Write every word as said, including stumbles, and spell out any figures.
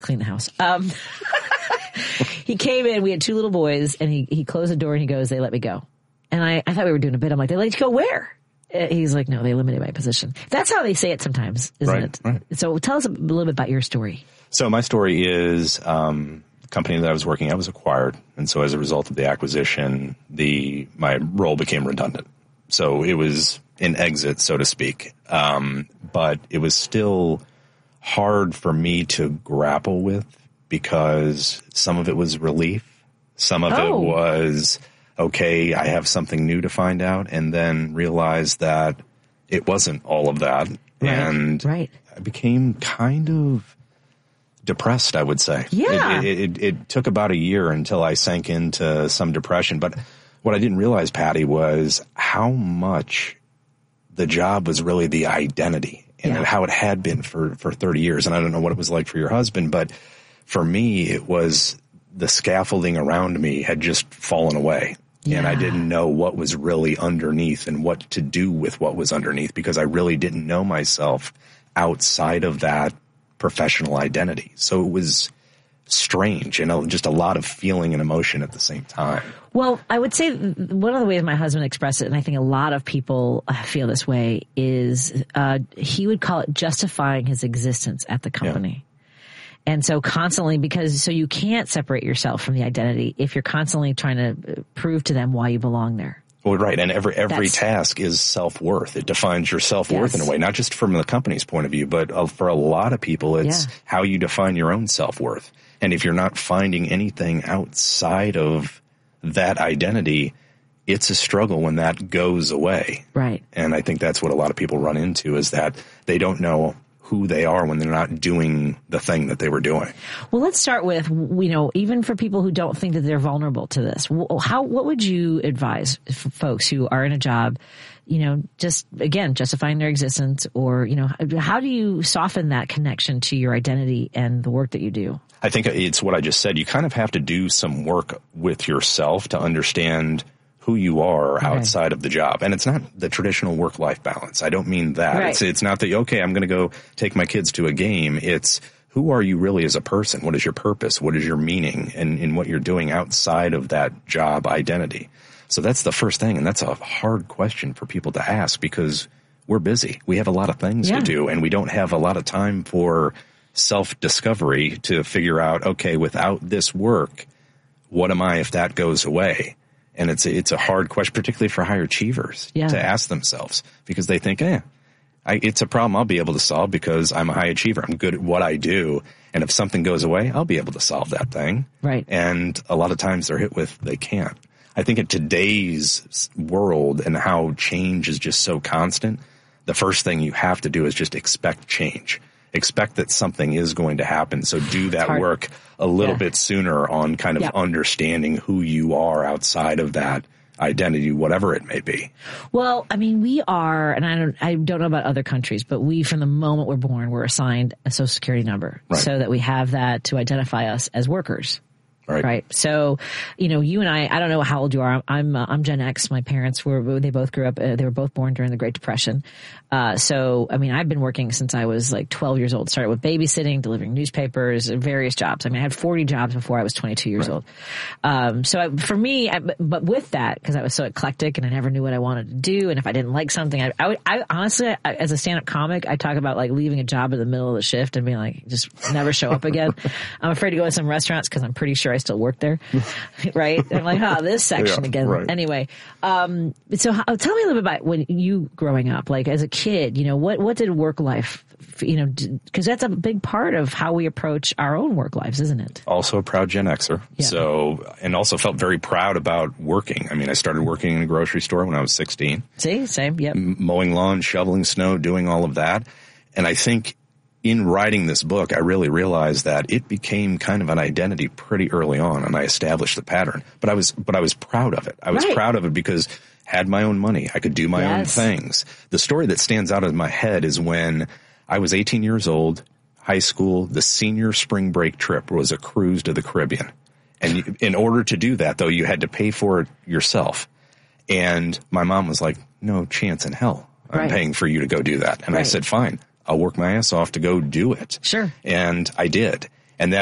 clean the house. Um, he came in, we had two little boys, and he, he closed the door and he goes, they let me go. And I, I thought we were doing a bit. I'm like, they let you go where? Uh, he's like, no, they eliminated my position. That's how they say it sometimes, isn't right, it? Right. So tell us a little bit about your story. So my story is, um, the company that I was working at was acquired. And so as a result of the acquisition, the, my role became redundant. So it was an exit, so to speak. Um, but it was still hard for me to grapple with because some of it was relief. Some of Oh. it was, okay, I have something new to find out, and then realize that it wasn't all of that. Right. And right. I became kind of depressed, I would say. Yeah. It, it, it, it took about a year until I sank into some depression. But what I didn't realize, Patty, was how much the job was really the identity and Yeah. how it had been for, for thirty years. And I don't know what it was like for your husband, but for me, it was the scaffolding around me had just fallen away. Yeah. And I didn't know what was really underneath and what to do with what was underneath because I really didn't know myself outside of that professional identity. So it was strange and just a lot of feeling and emotion at the same time. Well, I would say one of the ways my husband expressed it, and I think a lot of people feel this way, is uh, he would call it justifying his existence at the company. Yeah. And so constantly, because so you can't separate yourself from the identity if you're constantly trying to prove to them why you belong there. Well, right. And every, every That's, task is self-worth. It defines your self-worth yes. in a way, not just from the company's point of view, but uh, for a lot of people, it's yeah. how you define your own self-worth. And if you're not finding anything outside of that identity, it's a struggle when that goes away. Right. And I think that's what a lot of people run into is that they don't know who they are when they're not doing the thing that they were doing. Well, let's start with, you know, even for people who don't think that they're vulnerable to this, how, what would you advise for folks who are in a job, you know, just, again, justifying their existence, or, you know, how do you soften that connection to your identity and the work that you do? I think it's what I just said. You kind of have to do some work with yourself to understand who you are okay. outside of the job. And it's not the traditional work-life balance. I don't mean that. Right. It's it's not that, okay, I'm going to go take my kids to a game. It's who are you really as a person? What is your purpose? What is your meaning in, in what you're doing outside of that job identity? So that's the first thing. And that's a hard question for people to ask because we're busy. We have a lot of things yeah. to do, and we don't have a lot of time for self-discovery to figure out, okay, without this work, what am I if that goes away? And it's a, it's a hard question, particularly for high achievers, yeah. to ask themselves because they think, eh, I, it's a problem I'll be able to solve because I'm a high achiever. I'm good at what I do. And if something goes away, I'll be able to solve that thing. Right. And a lot of times they're hit with they can't. I think in today's world and how change is just so constant, the first thing you have to do is just expect change. Expect that something is going to happen. So do that work a little yeah. bit sooner on kind of yeah. understanding who you are outside of that identity, whatever it may be. Well, I mean, we are, and I don't, I don't know about other countries, but we, from the moment we're born, we're assigned a social security number right. so that we have that to identify us as workers. Right. Right. So, you know, you and I, I don't know how old you are. I'm, uh, I'm Gen X. My parents were, they both grew up, uh, they were both born during the Great Depression. Uh, so, I mean, I've been working since I was like twelve years old, started with babysitting, delivering newspapers, various jobs. I mean, I had forty jobs before I was twenty-two years right. old. Um, so I, for me, I, but with that, cause I was so eclectic and I never knew what I wanted to do. And if I didn't like something, I, I would, I honestly, I, as a stand-up comic, I talk about like leaving a job in the middle of the shift and being like, just never show up again. I'm afraid to go to some restaurants cause I'm pretty sure I still work there. Right. I'm like, oh, this section yeah, again. Right. Anyway. Um, so how, tell me a little bit about when you growing up, like as a kid, you know, what, what did work life, you know, cause that's a big part of how we approach our own work lives, isn't it? Also a proud Gen Xer. Yeah. So, and also felt very proud about working. I mean, I started working in a grocery store when I was sixteen. See, same. Yep. M- mowing lawn, shoveling snow, doing all of that. And I think in writing this book, I really realized that it became kind of an identity pretty early on, and I established the pattern. But I was, but I was proud of it. I was right. proud of it because I had my own money. I could do my yes. own things. The story that stands out in my head is when I was eighteen years old, high school, the senior spring break trip was a cruise to the Caribbean. And you, in order to do that, though, you had to pay for it yourself. And my mom was like, no chance in hell. I'm right. paying for you to go do that. And right. I said, fine. I'll work my ass off to go do it. Sure. And I did.